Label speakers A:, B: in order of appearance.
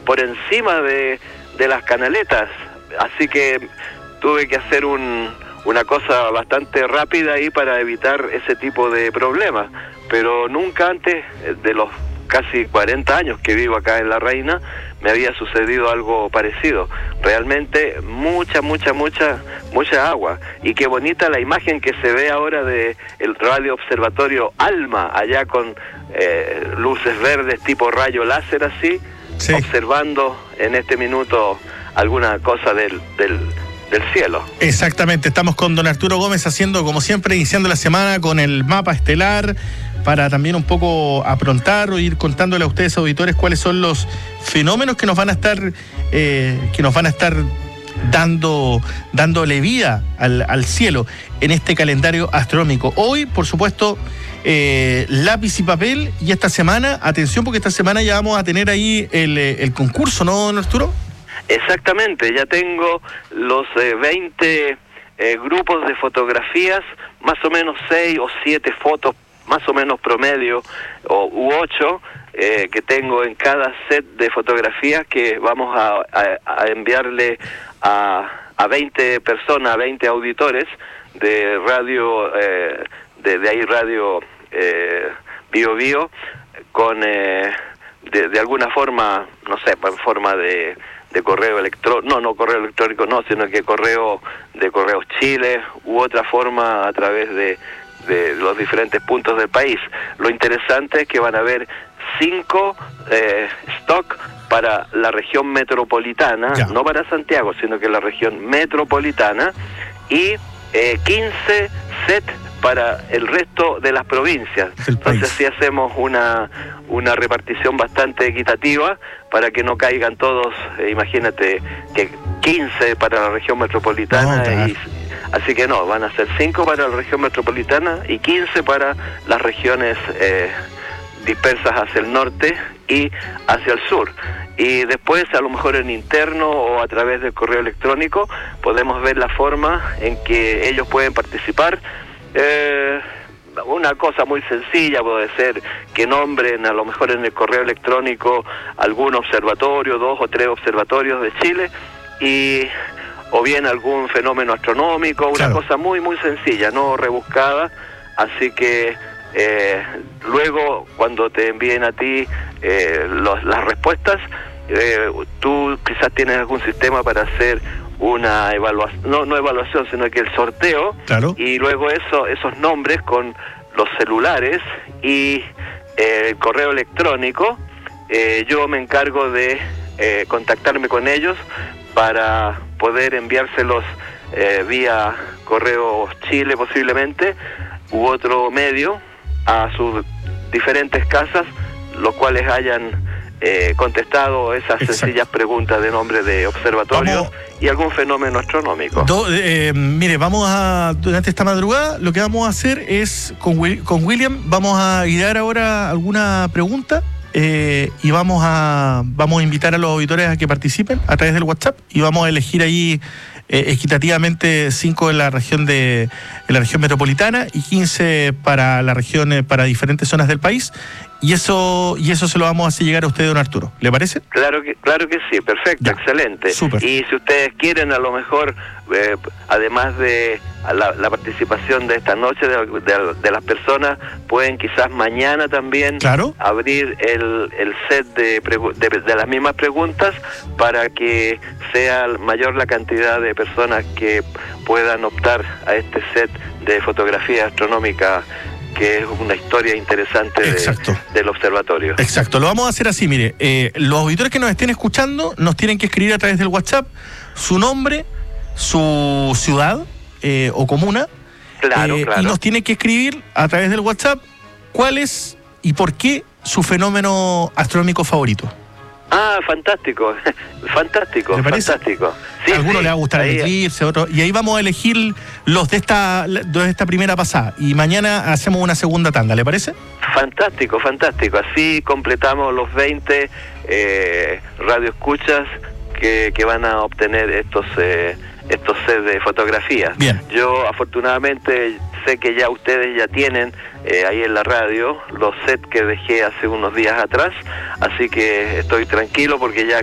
A: por encima de las canaletas, así que tuve que hacer una cosa bastante rápida ahí para evitar ese tipo de problemas, pero nunca antes de los casi 40 años que vivo acá en La Reina me había sucedido algo parecido. Realmente mucha agua, y qué bonita la imagen que se ve ahora de el radio observatorio ALMA, allá con luces verdes tipo rayo láser así, sí, observando en este minuto alguna cosa del cielo.
B: Exactamente, estamos con don Arturo Gómez haciendo, como siempre, iniciando la semana con el mapa estelar, para también un poco aprontar o ir contándole a ustedes, auditores, cuáles son los fenómenos que nos van a estar dándole vida al cielo en este calendario astronómico. Hoy, por supuesto, lápiz y papel, y esta semana, atención, porque esta semana ya vamos a tener ahí el concurso, ¿no, don Arturo?
A: Exactamente, ya tengo los 20 grupos de fotografías, más o menos 6 o 7 fotos, más o menos promedio, u 8, que tengo en cada set de fotografías, que vamos a enviarle a 20 personas, a 20 auditores de radio, de ahí radio Bio Bio, con de alguna forma, no sé, en forma de correo electrónico, no correo electrónico, no, sino que correos Chile, u otra forma a través de los diferentes puntos del país. Lo interesante es que van a haber 5 stock para la región metropolitana, ya, no para Santiago, sino que la región metropolitana, y 15 set para el resto de las provincias. Entonces así hacemos una repartición bastante equitativa para que no caigan todos, imagínate que 15 para la región metropolitana, así que no, van a ser 5 para la región metropolitana y 15 para las regiones dispersas hacia el norte y hacia el sur. Y después, a lo mejor en interno o a través del correo electrónico, podemos ver la forma en que ellos pueden participar. Una cosa muy sencilla puede ser que nombren a lo mejor en el correo electrónico algún observatorio, 2 o 3 observatorios de Chile, o bien algún fenómeno astronómico, una cosa muy sencilla, no rebuscada. Así que luego, cuando te envíen a ti las respuestas, tú quizás tienes algún sistema para hacer una evaluación, no evaluación, sino que el sorteo, y luego esos nombres con los celulares y el correo electrónico, yo me encargo de contactarme con ellos para poder enviárselos vía correo Chile posiblemente, u otro medio, a sus diferentes casas, los cuales hayan contestado esas sencillas preguntas de nombre de observatorio y algún fenómeno astronómico.
B: Mire, durante esta madrugada, lo que vamos a hacer es, con William, vamos a idear ahora alguna pregunta, y vamos a invitar a los auditores a que participen a través del WhatsApp, y vamos a elegir ahí equitativamente 5 en la región metropolitana y 15 para la región, para diferentes zonas del país, y eso se lo vamos a hacer llegar a usted, don Arturo. ¿Le parece?
A: Claro que sí, perfecto, excelente. Super. Y si ustedes quieren, a lo mejor, además de la participación de esta noche de las personas, pueden quizás mañana también abrir el set de las mismas preguntas, para que sea mayor la cantidad de personas que puedan optar a este set de fotografía astronómica, que es una historia interesante del observatorio. Exacto,
B: lo vamos a hacer así, mire, los auditores que nos estén escuchando nos tienen que escribir a través del WhatsApp su nombre, su ciudad o comuna, y nos tienen que escribir a través del WhatsApp cuál es y por qué su fenómeno astronómico favorito.
A: Ah, fantástico, fantástico, fantástico.
B: Sí, a algunos les va a gustar elegirse, otros, y ahí vamos a elegir los de esta primera pasada, y mañana hacemos una segunda tanda, ¿le parece?
A: Fantástico, fantástico. Así completamos los 20 radioescuchas que van a obtener estos sets de fotografías.
B: Bien.
A: Yo afortunadamente sé que ya ustedes ya tienen ahí en la radio los sets que dejé hace unos días atrás, así que estoy tranquilo porque ya